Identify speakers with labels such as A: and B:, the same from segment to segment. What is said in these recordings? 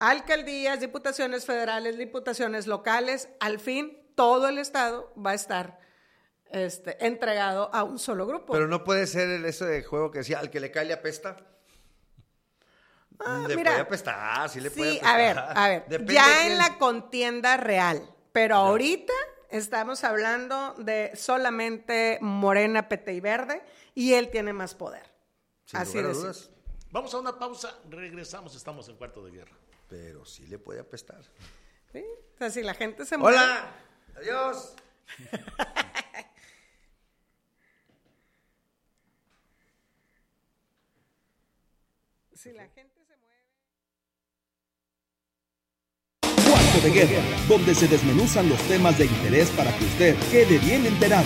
A: alcaldías, diputaciones federales, diputaciones locales, al fin todo el estado va a estar entregado a un solo grupo.
B: Pero no puede ser eso de juego que decía, al que le cae le apesta. Le puede apestar, sí le puede apestar.
A: A ver,
B: depende
A: ya en la contienda real, pero ahorita estamos hablando de solamente Morena, PT y Verde, y él tiene más poder.
B: Sin
A: así
B: lugar a
A: de
B: dudas.
A: simple.
C: Vamos a una pausa, regresamos, estamos en Cuarto de Guerra.
B: Pero sí le puede apestar.
A: ¿Sí? O sea, si la gente se muere...
B: ¡Hola! ¡Adiós!
A: Si la gente se mueve...
D: Cuarto de Guerra, donde se desmenuzan los temas de interés para que usted quede bien enterado.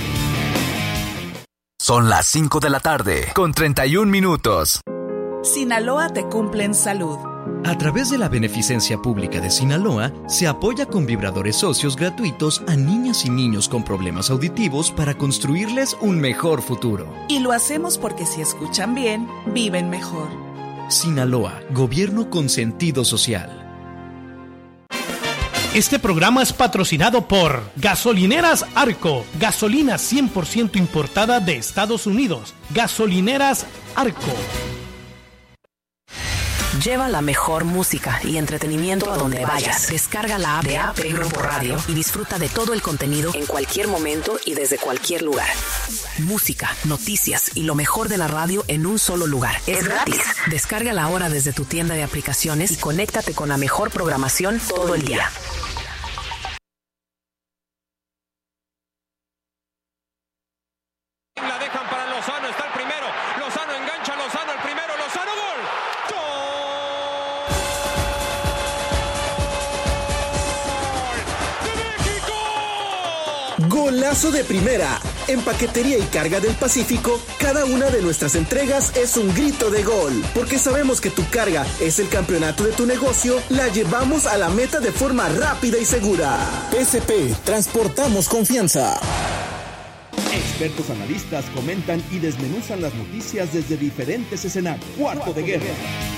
E: Son las 5 de la tarde, con 31 minutos.
F: Sinaloa te cumple en salud.
G: A través de la Beneficencia Pública de Sinaloa, se apoya con vibradores socios gratuitos a niñas y niños con problemas auditivos para construirles un mejor futuro.
F: Y lo hacemos porque si escuchan bien, viven mejor.
G: Sinaloa, gobierno con sentido social.
H: Este programa es patrocinado por Gasolineras Arco, gasolina 100% importada de Estados Unidos. Gasolineras Arco.
I: Lleva la mejor música y entretenimiento a donde vayas. Descarga la app de AP Grupo Radio y disfruta de todo el contenido en cualquier momento y desde cualquier lugar. Música, noticias y lo mejor de la radio en un solo lugar. Es gratis. Descárgala ahora desde tu tienda de aplicaciones y conéctate con la mejor programación todo el día.
J: La dejan para Lozano, está el primero. Lozano engancha, Lozano el primero, Lozano, gol.
D: Golazo de primera. En Paquetería y Carga del Pacífico, cada una de nuestras entregas es un grito de gol. Porque sabemos que tu carga es el campeonato de tu negocio, la llevamos a la meta de forma rápida y segura. PSP, transportamos confianza. Expertos analistas comentan y desmenuzan las noticias desde diferentes escenarios. Cuarto de Guerra.